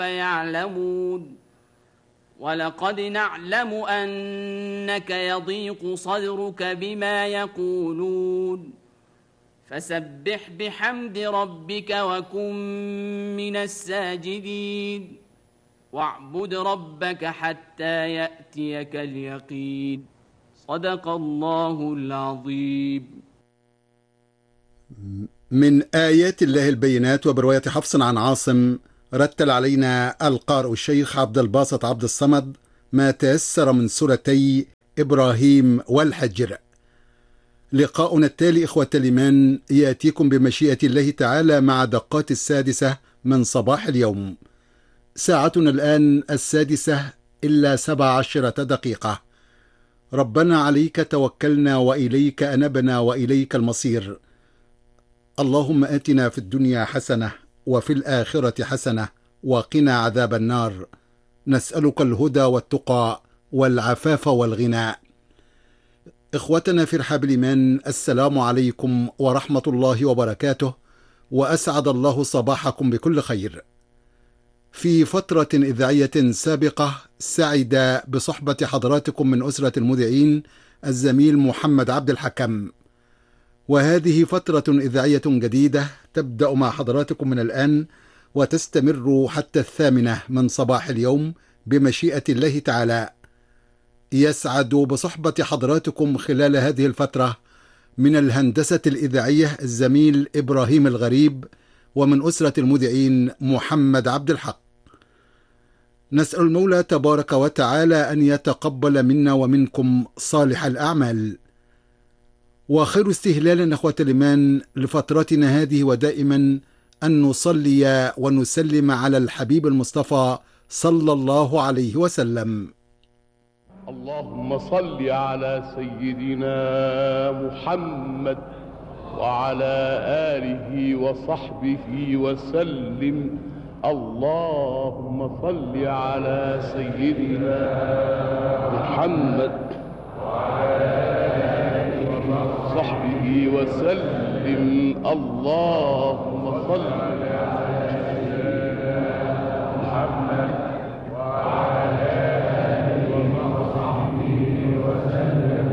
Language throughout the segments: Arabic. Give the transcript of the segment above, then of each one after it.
يعلمون ولقد نعلم أنك يضيق صدرك بما يقولون فسبح بحمد ربك وكن من الساجدين واعبد ربك حتى يأتيك اليقين صدق الله العظيم. من آيات الله البينات. وبرواية حفص عن عاصم رتل علينا القارئ الشيخ عبد الباسط عبد الصمد ما تيسر من سورتي إبراهيم والحجر. لقاؤنا التالي إخوة الإيمان يأتيكم بمشيئة الله تعالى مع دقات 6 من صباح اليوم. ساعتنا الآن 6:17 دقيقة. ربنا عليك توكلنا وإليك أنبنا وإليك المصير. اللهم آتنا في الدنيا حسنة وفي الآخرة حسنة وقنا عذاب النار. نسألك الهدى والتقى والعفاف والغنى. إخوتنا في رحاب الإيمان، السلام عليكم ورحمة الله وبركاته، وأسعد الله صباحكم بكل خير. في فترة إذاعية سابقة سعد بصحبة حضراتكم من أسرة المذيعين الزميل محمد عبد الحكم، وهذه فترة إذاعية جديدة تبدأ مع حضراتكم من الآن وتستمر حتى 8 من صباح اليوم بمشيئة الله تعالى. يسعد بصحبة حضراتكم خلال هذه الفترة من الهندسة الإذاعية الزميل إبراهيم الغريب، ومن أسرة المذيعين محمد عبد الحق. نسأل المولى تبارك وتعالى أن يتقبل منا ومنكم صالح الأعمال. وخير استهلالا أخوة الإيمان لفترتنا هذه ودائما أن نصلي ونسلم على الحبيب المصطفى صلى الله عليه وسلم. اللهم صل على سيدنا محمد وعلى آله وصحبه وسلم. اللهم صل على سيدنا محمد وعلى آله وصحبه وسلم. اللهم صل على سيدنا محمد وعلى آله وصحبه وسلم.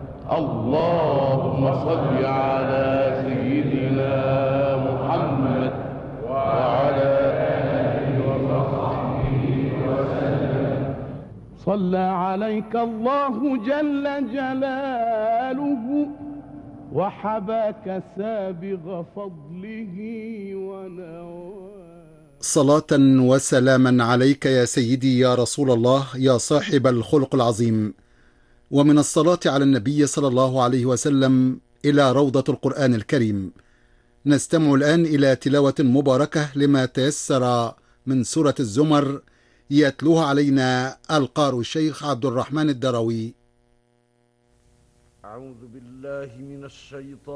اللهم صل على سيدنا محمد وعلى آله وصحبه وسلم. صلى عليك الله جل جلاله وحباك سابغ فضله ونواه. صلاة وسلاما عليك يا سيدي يا رسول الله يا صاحب الخلق العظيم. ومن الصلاة على النبي صلى الله عليه وسلم إلى روضة القرآن الكريم. نستمع الآن إلى تلاوة مباركة لما تيسر من سورة الزمر يتلوها علينا القارئ الشيخ عبد الرحمن الدروي. أعوذ بالله من الشيطان